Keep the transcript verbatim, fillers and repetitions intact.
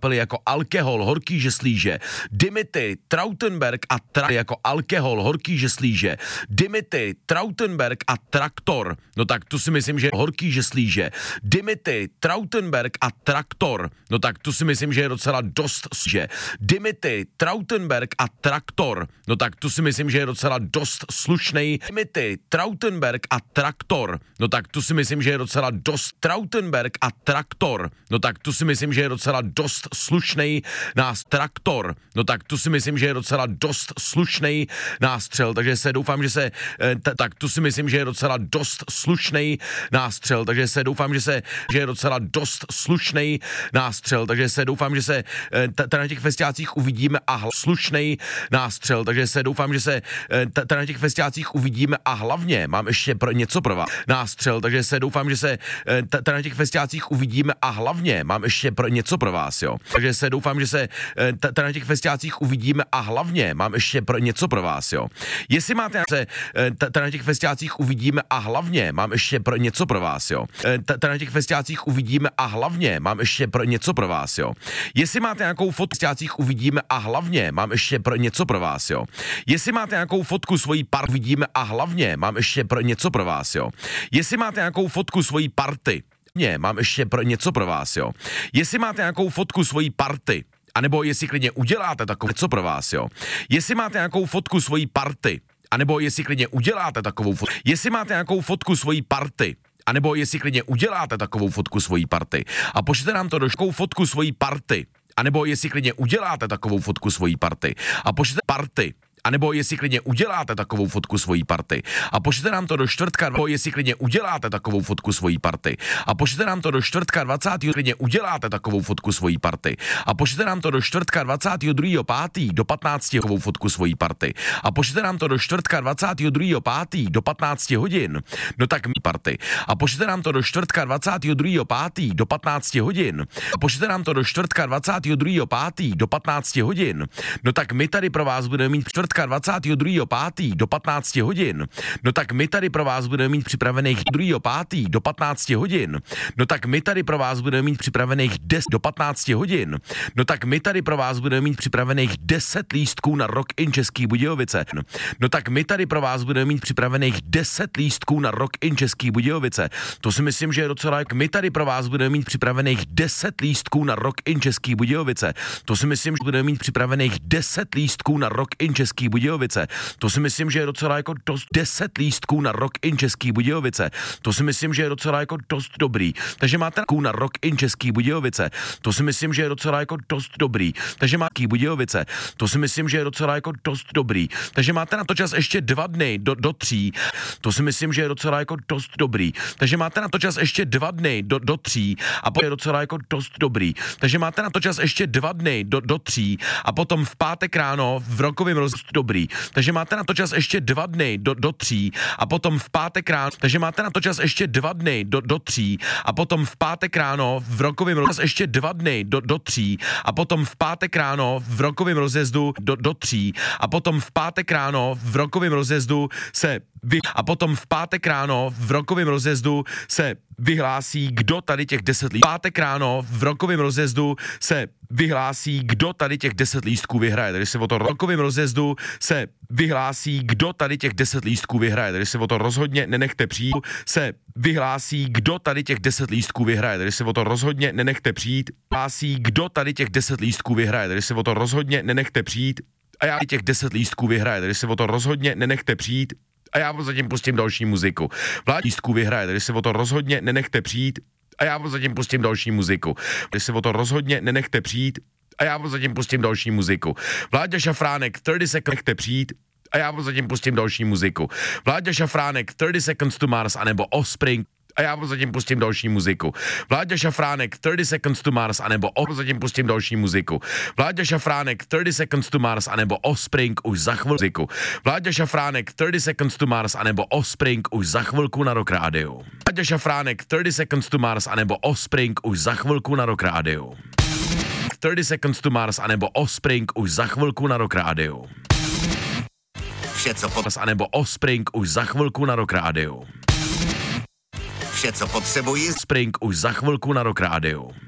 kapely jako Alkohol, Horký žeslíže, Dimitri, Trautenberg a Tra jako Alkohol, Horký žeslíže, Dimitri, Trautenberg a Traktor. No tak tu si myslím, že Horký žeslíže, Dimitri, Trautenberg a Traktor. No tak tu si myslím, že je docela dost, že Dimitri, Trautenberg a Traktor. No tak tu si myslím, že je docela dost slušnej. Dimitri, Trautenberg a Traktor. No tak tu si myslím, že je docela dost Trautenberg a Traktor. No tak tu si myslím, že je docela dost slušnej nás Traktor. No tak tu si myslím, že je docela dost slušnej nástřel, takže se doufám, že se t- tak tu si myslím, že je docela dost slušnej nástřel, takže se doufám, že se že je docela dost slušnej nástřel, takže se doufám, že se t- na těch festiácích uvidíme a hl- slušnej nástřel, takže se doufám, že se t- na těch festiácích uvidíme a hlavně mám ještě pro něco pro vás nástřel, takže se doufám, že se t- na těch festiácích uvidíme a hlavně mám ještě pro něco pro vás, jo. Takže se doufám, že se t- na těch festiácích uvidíme a hlavně mám ještě pro něco pro vás, jo. Jestli máte se t- na těch festiácích uvidíme a hlavně mám ještě pro něco pro vás, jo. T- na těch festiácích uvidíme a hlavně mám ještě pro něco pro vás, jo. Jestli máte nějakou fotku festiácích uvidíme a hlavně mám ještě pro něco pro vás, jo. Jestli máte nějakou fotku svojí par uvidíme a hlavně mám ještě pro něco pro vás, jo. Jestli máte nějakou fotku svojí party, ne, mám ještě pro něco pro vás, jo. Jestli máte nějakou fotku svojí party, anebo jestli klidně uděláte takovou něco pro vás, jo. Jestli máte nějakou fotku svojí party, anebo jestli klidně uděláte takovou fotku, jestli máte nějakou fotku svojí party, anebo jestli klidně uděláte takovou fotku svojí party a pošlete nám to do škou fotku svojí party, anebo jestli klidně uděláte takovou fotku svojí party a pošlete party, anebo jestli klidně uděláte takovou fotku svojí party a pošlete nám to do čtvrtka, nebo jestli klidně uděláte takovou fotku svojí party a pošlete nám to do čtvrtka dvacátého klidně uděláte takovou fotku svojí party a pošlete nám to do čtvrtka dvacátého druhého pátého do patnácti takovou fotku svojí party a pošlete nám to do čtvrtka dvacátého druhého pátého do patnácti hodin, no tak mi party a pošlete nám to do čtvrtka dvacátého druhého pátého do patnácti hodin a pošlete nám to do čtvrtka dvacátého druhého pátého do patnácti hodin, no tak my tady pro vás budeme mít čtvrtka dvacátého druhého pátého do patnácti hodin, no tak my tady pro vás budeme mít připravených druhého pátého do patnácti hodin, no tak my tady pro vás budeme mít připravených deset do patnácti hodin, no tak my tady pro vás budeme mít připravených deset lístků na Rock in Český Budějovice, no tak my tady pro vás budeme mít připravených deset lístků na Rock in Český Budějovice, to si myslím, že je docela, jak my tady pro vás budeme mít připravených deset lístků na Rock in Český Budějovice, to si myslím, že budeme mít připravených deset lístků na Rock in Český Budějovice, to si myslím, že je docela jako dost deset lístků na Rock in Český Budějovice, to si myslím, že je docela jako dost dobrý, takže máte na Rock in Český Budějovice, to si myslím, že je docela jako dost dobrý, takže máte Budějovice, to si myslím, že je docela jako dost dobrý, takže máte na to čas ještě dva dny do, do tří, to si myslím, že je docela jako dost dobrý, takže máte na to čas ještě dva dny do, do tří a potom je docela jako dost dobrý, takže máte na to čas ještě dva dny do, do tří a potom v pátek ráno v rokovém rozhostu dobrý, takže máte na to čas ještě dva dny do, do tří a potom v pátek ráno, takže máte na to čas ještě dva dny do, do tří a potom v pátek ráno v rokovém rozjezdu ještě dva dny do, do tří a potom v pátek ráno v rokovém rozjezdu do, do tří a potom v pátek ráno v rokovém rozjezdu se vy, a potom v pátek ráno v rokovém rozjezdu se vyhlásí, kdo tady těch deset lístků. Pátek ráno v rokovém rozjezdu se vyhlásí, kdo tady těch deset lístků vyhraje. Takže se o to rokovém rozjezdu se vyhlásí, kdo tady těch deset lístků vyhraje. Takže se o to rozhodně nenechte přijít. Se vyhlásí, kdo tady těch deset lístků vyhraje. Takže se o to rozhodně nenechte přijít. Vyhlásí, kdo tady těch deset lístků vyhraje. Takže se o to rozhodně nenechte přijít. A já těch deset lístků vyhraje. Takže se o to rozhodně nenechte přijít. A já vám zatím pustím další muziku. Vlád lístků vyhraje, takže se o to rozhodně nenechte přijít. A já vám zatím pustím další muziku. Takže se o to rozhodně nenechte přijít. A já vám zatím pustím další muziku. Vláďa Šafránek, třicet sekund nechte přijít. A já vám zatím pustím další muziku. Vláďa Šafránek, třicet Seconds to Mars, anebo Offspring. A já vám zatím pustím další muziku. Vláďa Šafránek, třicet Seconds to Mars, anebo o, zatím pustím další muziku. Vláďa Šafránek, třicet Seconds to Mars, anebo Offspring už za chvilku. Vláďa Šafránek, třicet Seconds to Mars, anebo Offspring už za chvilku na Rock Rádiu. Vláďa Šafránek, třicet Seconds to Mars, anebo Offspring už za chvilku na Rock Rádiu. třicet Seconds to Mars, anebo Offspring už za chvilku na Rock Rádiu. Vše, co pod... anebo Offspring už za chvilku na Rock Rádiu. Vše, co potřebuji. Spring už za chvilku na Rock Rádiu.